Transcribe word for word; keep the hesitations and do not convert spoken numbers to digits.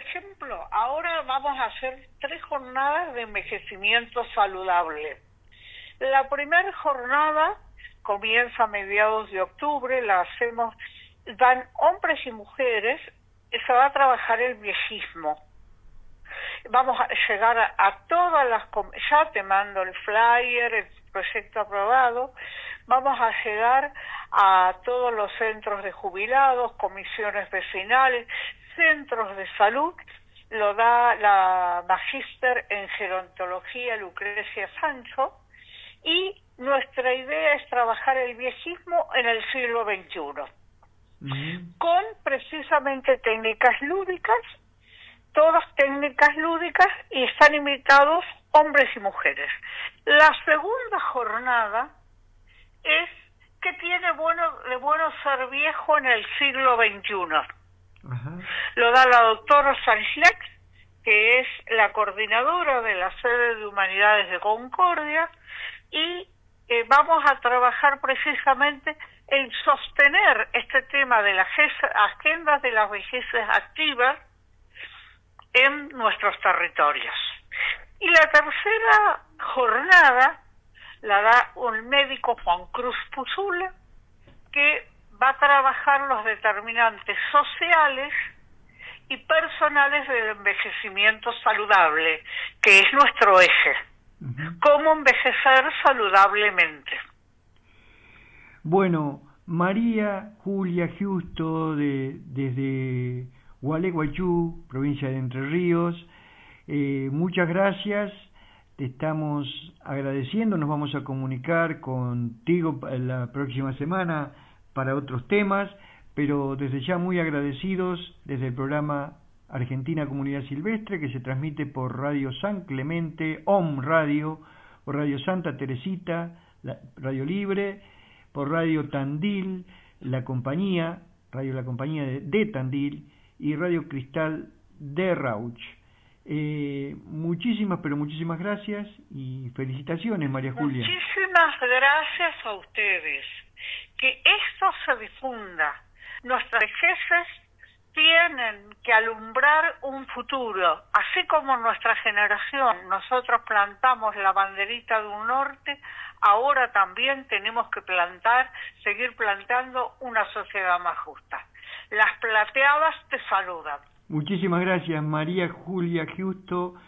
ejemplo, ahora vamos a hacer tres jornadas de envejecimiento saludable. La primera jornada comienza a mediados de octubre, la hacemos, van hombres y mujeres, se va a trabajar el viejismo. Vamos a llegar a, a todas las, ya te mando el flyer, el proyecto aprobado, vamos a llegar a todos los centros de jubilados, comisiones vecinales, centros de salud, lo da la magíster en gerontología Lucrecia Sancho, y nuestra idea es trabajar el viejismo en el siglo veintiuno, uh-huh. con precisamente técnicas lúdicas, todas técnicas lúdicas, y están invitados hombres y mujeres. La segunda jornada es ¿qué tiene bueno de bueno ser viejo en el siglo veintiuno? Uh-huh. Lo da la doctora Sanschleck, que es la coordinadora de la sede de Humanidades de Concordia, y eh, vamos a trabajar precisamente en sostener este tema de las agendas de las vejeces activas en nuestros territorios. Y la tercera jornada la da un médico, Juan Cruz Puzula, que va a trabajar los determinantes sociales y personales del envejecimiento saludable, que es nuestro eje. Uh-huh. Cómo envejecer saludablemente. Bueno, María Julia Giusto, de, desde Gualeguaychú, provincia de Entre Ríos, eh, muchas gracias, te estamos agradeciendo, nos vamos a comunicar contigo la próxima semana para otros temas, pero desde ya muy agradecidos desde el programa Argentina Comunidad Silvestre, que se transmite por Radio San Clemente, O M Radio, por Radio Santa Teresita, la, Radio Libre, por Radio Tandil, La Compañía, Radio La Compañía de, de Tandil, y Radio Cristal de Rauch. Eh, muchísimas, pero muchísimas gracias y felicitaciones, María Julia. Muchísimas gracias a ustedes. Que esto se difunda. Nuestros jefes tienen que alumbrar un futuro, así como nuestra generación, nosotros plantamos la banderita de un norte, ahora también tenemos que plantar, seguir plantando una sociedad más justa. Las plateadas te saludan. Muchísimas gracias, María Julia Giusto,